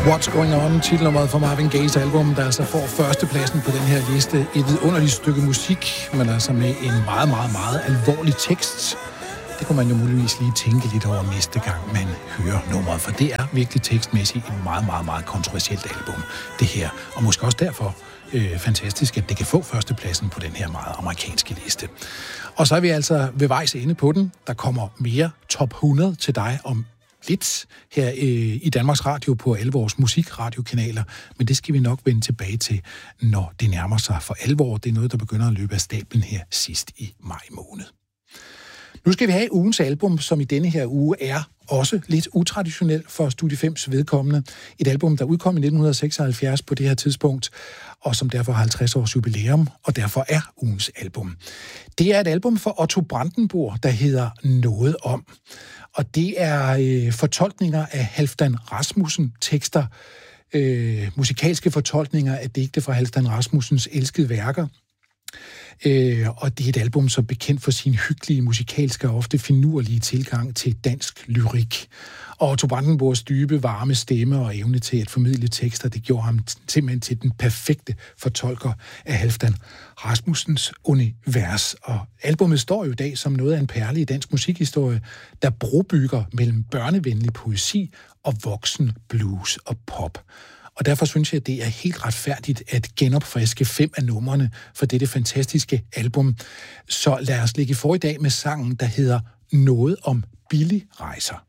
What's Going On, titelnummeret fra Marvin Gaye's album, der altså får førstepladsen på den her liste. Et vidunderligt stykke musik, men altså med en meget, meget, meget alvorlig tekst. Det kunne man jo muligvis lige tænke lidt over næste gang, man hører nummeret, for det er virkelig tekstmæssigt et meget, meget, meget kontroversielt album, det her. Og måske også derfor fantastisk, at det kan få førstepladsen på den her meget amerikanske liste. Og så er vi altså ved vejs ende på den. Der kommer mere top 100 til dig om lidt her i Danmarks Radio på alle vores musikradiokanaler, men det skal vi nok vende tilbage til, når det nærmer sig for alvor. Det er noget, der begynder at løbe af stablen her sidst i maj måned. Nu skal vi have ugens album, som i denne her uge er også lidt utraditionelt for Studie 5's vedkommende. Et album, der udkom i 1976 på det her tidspunkt, og som derfor har 50 års jubilæum, og derfor er ugens album. Det er et album for Otto Brandenburg, der hedder Noget om. Og det er fortolkninger af Halfdan Rasmussen, tekster, musikalske fortolkninger af digte fra Halfdan Rasmussens elskede værker. Og det er et album, som er bekendt for sin hyggelige, musikalske og ofte finurlige tilgang til dansk lyrik. Og Otto Brandenburgs dybe, varme stemme og evne til at formidle tekster, det gjorde ham simpelthen til den perfekte fortolker af Halfdan Rasmussens univers. Og albumet står jo i dag som noget af en perle i dansk musikhistorie, der brobygger mellem børnevenlig poesi og voksen blues og pop. Og derfor synes jeg, at det er helt retfærdigt at genopfriske 5 af numrene for dette fantastiske album. Så lad os ligge for i dag med sangen, der hedder Noget om billigrejser.